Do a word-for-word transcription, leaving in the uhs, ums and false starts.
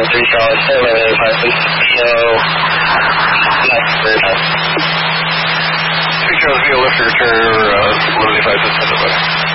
three solid, seven eight five six, P O, nine very nine. three Charles, V O, left return, uh, one eight five six,